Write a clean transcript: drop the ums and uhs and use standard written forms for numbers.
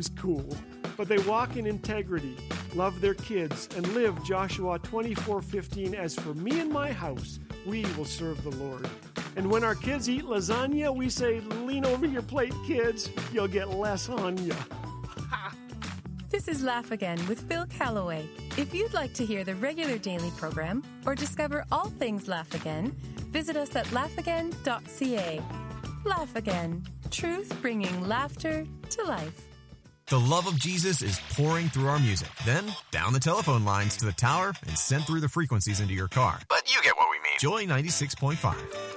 is cool. But they walk in integrity, love their kids, and live Joshua 24:15. As for me and my house, we will serve the Lord. And when our kids eat lasagna, we say, lean over your plate, kids. You'll get less on ya. This is Laugh Again with Phil Callaway. If you'd like to hear the regular daily program or discover all things Laugh Again, visit us at laughagain.ca. Laugh Again. Truth bringing laughter to life. The love of Jesus is pouring through our music. Then, down the telephone lines to the tower and sent through the frequencies into your car. But you get what we mean. Joy 96.5.